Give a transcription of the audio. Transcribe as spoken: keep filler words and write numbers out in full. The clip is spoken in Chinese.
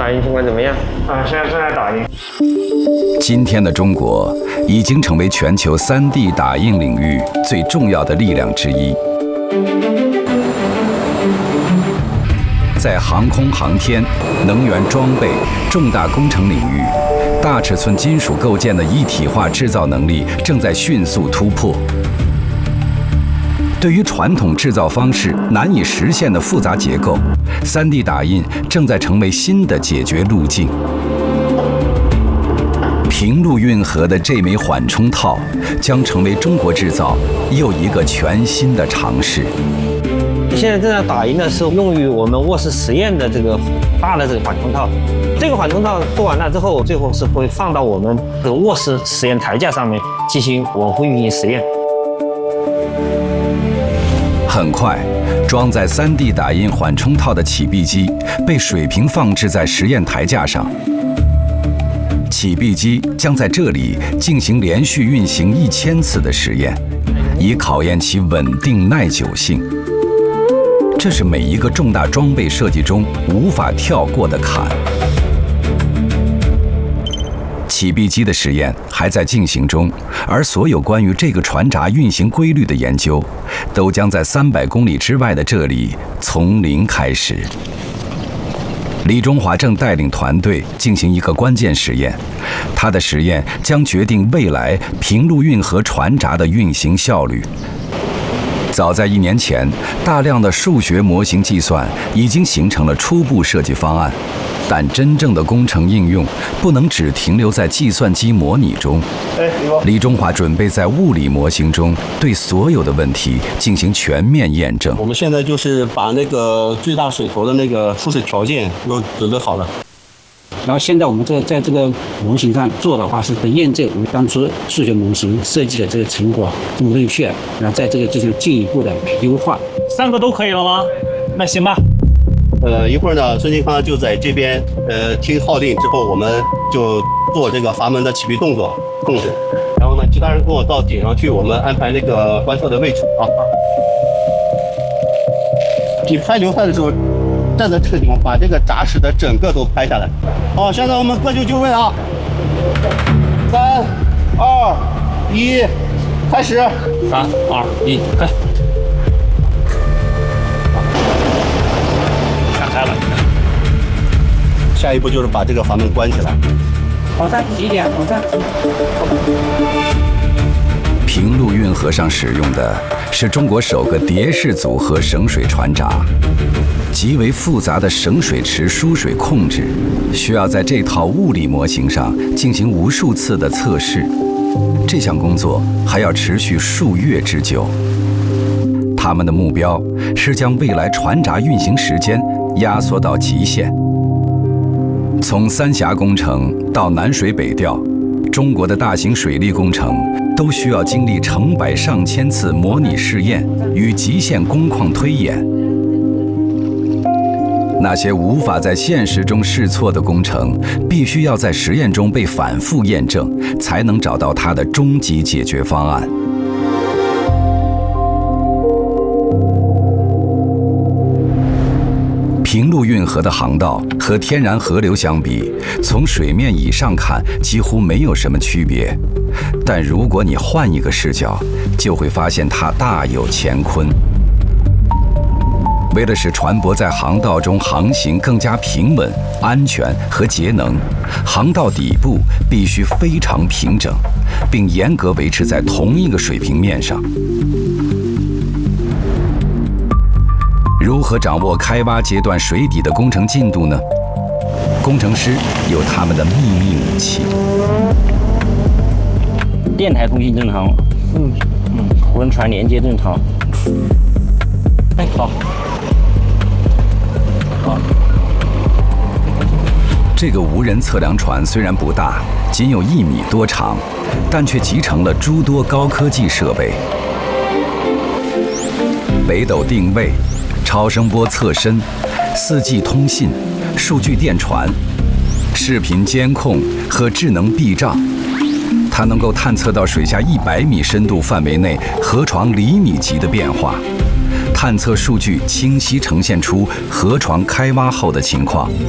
打印情况怎么样？ 啊，现在正在打印。 今天的中国已经成为全球 三 D 打印领域最重要的力量之一。在航空航天、能源装备、重大工程领域，大尺寸金属构件的一体化制造能力正在迅速突破。对于传统制造方式难以实现的复杂结构， 三 D 打印正在成为新的解决路径。平路运河的这枚缓冲套将成为中国制造又一个全新的尝试。 现在正在打印的是用于我们卧室实验的这个大的这个缓冲套。这个缓冲套做完了之后，最后是会放到我们这个卧室实验台架上面进行稳定运行实验。 很快，装载 三 D 打印缓冲套的起闭机被水平放置在实验台架上。起闭机将在这里进行连续运行一千次的实验，以考验其稳定耐久性。这是每一个重大装备设计中无法跳过的坎。起闭机的实验还在进行中，而所有关于这个船闸运行规律的研究，都将在三百公里之外的这里从零开始。李中华正带领团队进行一个关键实验，他的实验将决定未来平路运河船闸的运行效率。早在一年前，大量的数学模型计算已经形成了初步设计方案，但真正的工程应用不能只停留在计算机模拟中。李中华准备在物理模型中对所有的问题进行全面验证。 我们现在就是把那个最大水头的那个复式条件都准备好了。 然后现在我们这在这个模型上做的话，是可以验证我们当初数学模型设计的这个成果正不正确，然后在这个进行进一步的优化。 三个都可以了吗？那行吧。 呃，一会儿呢，孙金康就在这边，呃，听号令之后，我们就做这个阀门的起闭动作控制。然后呢，其他人跟我到顶上去，我们安排那个观测的位置啊。你拍流派的时候，站在这个地方，把这个闸室的整个都拍下来。好，现在我们各就就位啊！三、二、一，开始！ 三、二、一，开！看开了。 下一步就是把这个阀门关起来。 往上提一点，往上提。 平路运河上使用的是中国首个蝶式组合省水船闸，极为复杂的省水池输水控制，需要在这套物理模型上进行无数次的测试。这项工作还要持续数月之久。他们的目标是将未来船闸运行时间压缩到极限。从三峡工程到南水北调，中国的大型水利工程都需要经历成百上千次模拟试验与极限工况推演。那些无法在现实中试错的工程，必须要在实验中被反复验证，才能找到它的终极解决方案。平路运河的航道和天然河流相比，从水面以上看几乎没有什么区别，但如果你换一个视角，就会发现它大有乾坤。为了使船舶在航道中航行更加平稳、安全和节能，航道底部必须非常平整，并严格维持在同一个水平面上。如何掌握开挖阶段水底的工程进度呢？工程师有他们的秘密武器。 电台通信正常，嗯嗯，无人船连接正常。哎，好。好。 这个无人测量船虽然不大，仅有一米多长，但却集成了诸多高科技设备。北斗定位、超声波测深、四 G 通信、数据电传、视频监控和智能避障，它能够探测到水下一百米深度范围内河床厘米级的变化，探测数据清晰呈现出河床开挖后的情况。